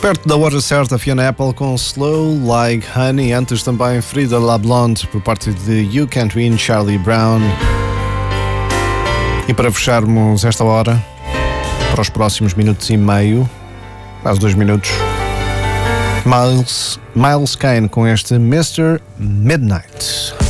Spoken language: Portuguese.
Perto da hora certa, Fiona Apple com Slow Like Honey. Antes também Frida La Blonde por parte de You Can't Win, Charlie Brown. E para fecharmos esta hora, para os próximos minutos e meio, quase 2 minutos, Miles Kane com este Mr. Midnight.